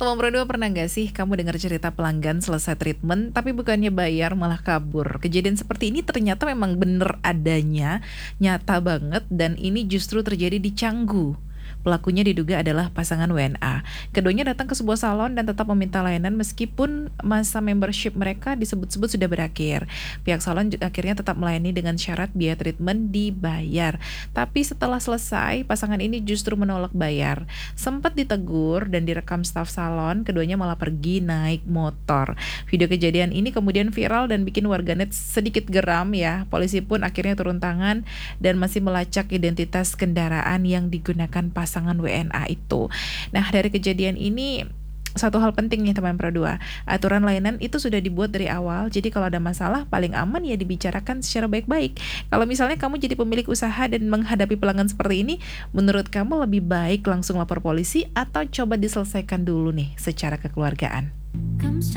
Teman berdua pernah nggak sih kamu dengar cerita pelanggan selesai treatment tapi bukannya bayar malah kabur? Kejadian seperti ini ternyata memang bener adanya, nyata banget dan ini justru terjadi di Canggu. Pelakunya diduga adalah pasangan WNA. Keduanya datang ke sebuah salon dan tetap meminta layanan meskipun masa membership mereka disebut-sebut sudah berakhir. Pihak salon akhirnya tetap melayani dengan syarat biaya treatment dibayar. Tapi setelah selesai, pasangan ini justru menolak bayar. Sempat ditegur dan direkam staf salon, keduanya malah pergi naik motor. Video kejadian ini kemudian viral dan bikin warganet sedikit geram ya. Polisi pun akhirnya turun tangan dan masih melacak identitas kendaraan yang digunakan pasangan WNA itu. Nah, dari kejadian ini satu hal penting nih teman Pro 2. Aturan layanan itu sudah dibuat dari awal. Jadi kalau ada masalah paling aman ya dibicarakan secara baik-baik. Kalau misalnya kamu jadi pemilik usaha dan menghadapi pelanggan seperti ini, menurut kamu lebih baik langsung lapor polisi atau coba diselesaikan dulu nih secara kekeluargaan?